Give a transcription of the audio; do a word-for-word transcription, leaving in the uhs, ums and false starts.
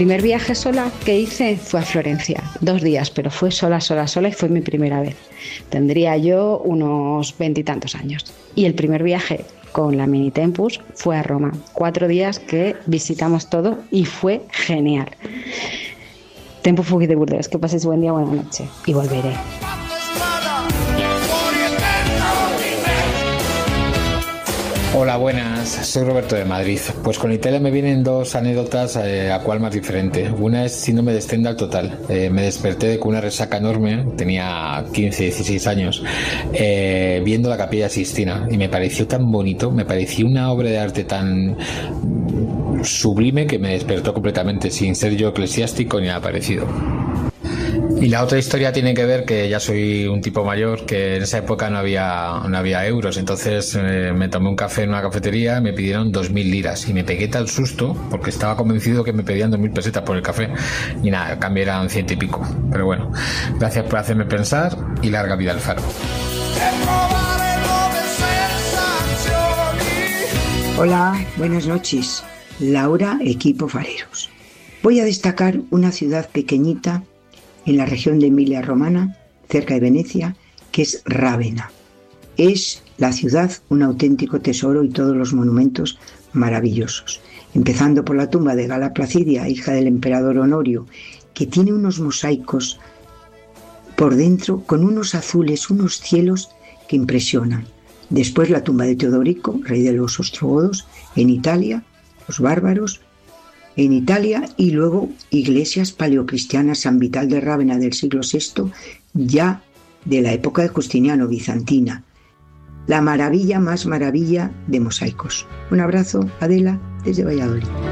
primer viaje sola que hice fue a Florencia, dos días, pero fue sola, sola, sola y fue mi primera vez. Tendría yo unos veintitantos años. Y el primer viaje con la Mini Tempus fue a Roma, cuatro días que visitamos todo y fue genial. Tempus fugit de Burdeos, que paséis buen día, buena noche y volveré. Hola, buenas, soy Roberto de Madrid. Pues con Italia me vienen dos anécdotas, eh, a cuál más diferente. Una es síndrome de Stendhal total. Eh, me desperté con una resaca enorme, tenía quince, dieciséis años, eh, viendo la Capilla Sixtina y me pareció tan bonito, me pareció una obra de arte tan sublime que me despertó completamente, sin ser yo eclesiástico ni nada parecido. Y la otra historia tiene que ver que ya soy un tipo mayor, que en esa época no había, no había euros, entonces eh, me tomé un café en una cafetería y me pidieron dos mil liras y me pegué tal susto porque estaba convencido que me pedían dos mil pesetas por el café y nada, el cambio eran ciento y pico. Pero bueno, gracias por hacerme pensar y larga vida al Faro. Hola, buenas noches. Laura, equipo Fareros. Voy a destacar una ciudad pequeñita en la región de Emilia-Romagna, cerca de Venecia, que es Rávena. Es la ciudad un auténtico tesoro y todos los monumentos maravillosos. Empezando por la tumba de Gala Placidia, hija del emperador Honorio, que tiene unos mosaicos por dentro con unos azules, unos cielos que impresionan. Después la tumba de Teodorico, rey de los ostrogodos, en Italia, los bárbaros, en Italia, y luego iglesias paleocristianas, San Vital de Rávena del siglo sexto, ya de la época de Justiniano, bizantina. La maravilla más maravilla de mosaicos. Un abrazo, Adela, desde Valladolid.